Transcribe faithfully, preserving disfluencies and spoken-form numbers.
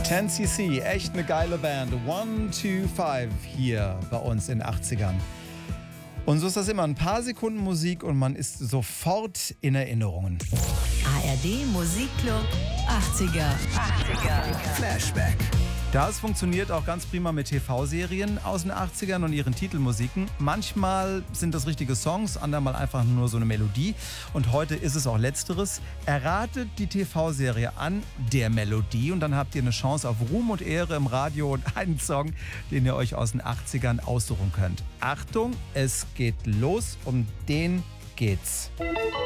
ten C C, echt eine geile Band. one two five hier bei uns in den achtzigern. Und so ist das immer. Ein paar Sekunden Musik und man ist sofort in Erinnerungen. A R D Musikclub achtziger. achtziger. Flashback. Das funktioniert auch ganz prima mit T V-Serien aus den achtzigern und ihren Titelmusiken. Manchmal sind das richtige Songs, andermal einfach nur so eine Melodie. Und heute ist es auch Letzteres. Erratet die T V-Serie an der Melodie und dann habt ihr eine Chance auf Ruhm und Ehre im Radio und einen Song, den ihr euch aus den achtzigern aussuchen könnt. Achtung, es geht los, um den geht's.